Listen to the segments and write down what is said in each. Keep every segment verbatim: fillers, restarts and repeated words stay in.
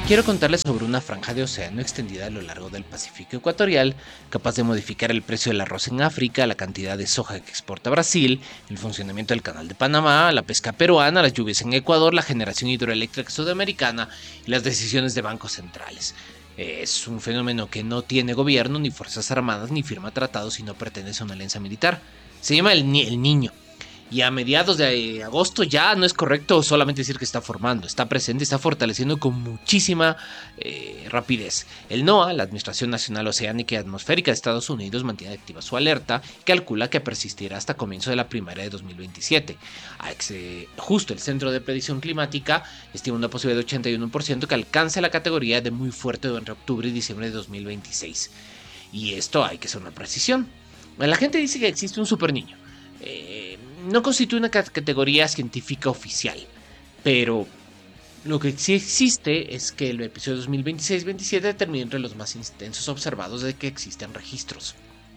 Quiero contarles sobre una franja de océano extendida a lo largo del Pacífico ecuatorial, capaz de modificar el precio del arroz en África, la cantidad de soja que exporta Brasil, el funcionamiento del Canal de Panamá, la pesca peruana, las lluvias en Ecuador, la generación hidroeléctrica sudamericana y las decisiones de bancos centrales. Es un fenómeno que no tiene gobierno, ni fuerzas armadas, ni firma tratados y no pertenece a una alianza militar. Se llama el, ni el niño. Y a mediados de agosto ya no es correcto solamente decir que está formando, está presente, está fortaleciendo con muchísima eh, rapidez. El NOAA, la Administración Nacional Oceánica y Atmosférica de Estados Unidos, mantiene activa su alerta y calcula que persistirá hasta comienzo de la primavera de dos mil veintisiete. Justo el Centro de Predicción Climática estima una posibilidad de ochenta y uno por ciento que alcance la categoría de muy fuerte durante octubre y diciembre de dos mil veintiséis. Y esto hay que hacer una precisión. La gente dice que existe un super niño. Eh, no constituye una categoría científica oficial, pero lo que sí existe es que el episodio dos mil veintiséis veintisiete termina entre los más intensos observados de que existen registros.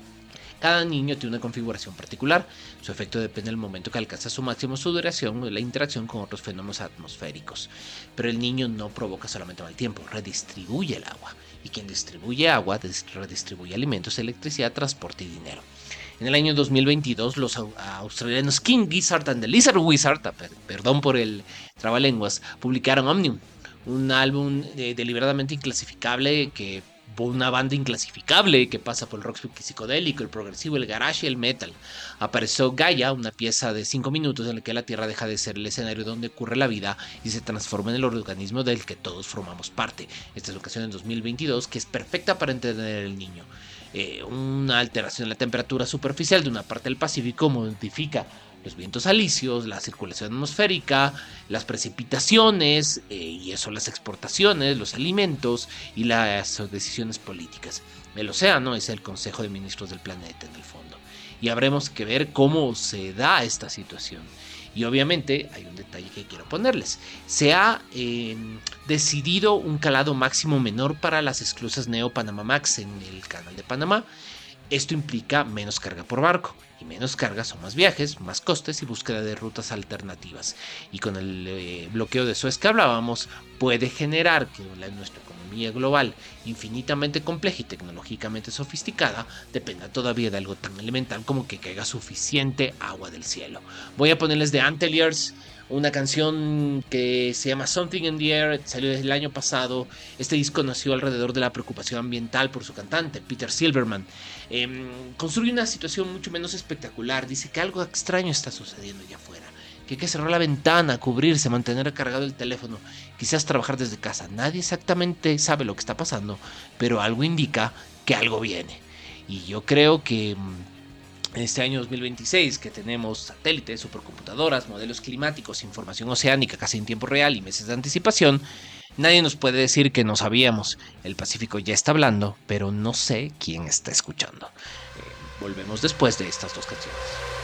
Cada niño tiene una configuración particular, su efecto depende del momento que alcanza su máximo, su duración y la interacción con otros fenómenos atmosféricos. Pero el niño no provoca solamente mal tiempo, redistribuye el agua, y quien distribuye agua redistribuye alimentos, electricidad, transporte y dinero. En el año dos mil veintidós, los australianos King Gizzard and the Lizard Wizard, perdón por el trabalenguas, publicaron Omnium, un álbum eh, deliberadamente inclasificable que una banda inclasificable que pasa por el rock psicodélico, el progresivo, el garage y el metal. Apareció Gaia, una pieza de cinco minutos en la que la Tierra deja de ser el escenario donde ocurre la vida y se transforma en el organismo del que todos formamos parte. Esta es la ocasión en dos mil veintidós que es perfecta para entender el niño. Eh, una alteración en la temperatura superficial de una parte del Pacífico modifica los vientos alisios, la circulación atmosférica, las precipitaciones eh, y eso las exportaciones, los alimentos y las decisiones políticas. El océano es el Consejo de Ministros del planeta en el fondo y habremos que ver cómo se da esta situación. Y obviamente hay un detalle que quiero ponerles. Se ha eh, decidido un calado máximo menor para las esclusas Neo Panama Max en el Canal de Panamá. Esto implica menos carga por barco, y menos carga son más viajes, más costes y búsqueda de rutas alternativas. Y con el eh, bloqueo de Suez que hablábamos, puede generar que la, nuestra economía global, infinitamente compleja y tecnológicamente sofisticada, dependa todavía de algo tan elemental como que caiga suficiente agua del cielo. Voy a ponerles de Antelliers, una canción que se llama Something in the Air, salió desde el año pasado. Este disco nació alrededor de la preocupación ambiental por su cantante, Peter Silverman. Eh, construye una situación mucho menos espectacular, dice que algo extraño está sucediendo allá afuera, que hay que cerrar la ventana, cubrirse, mantener cargado el teléfono, quizás trabajar desde casa. Nadie exactamente sabe lo que está pasando, pero algo indica que algo viene. Y yo creo que en este año dos mil veintiséis, que tenemos satélites, supercomputadoras, modelos climáticos, información oceánica casi en tiempo real y meses de anticipación, nadie nos puede decir que no sabíamos. El Pacífico ya está hablando, pero no sé quién está escuchando. Eh, volvemos después de estas dos canciones.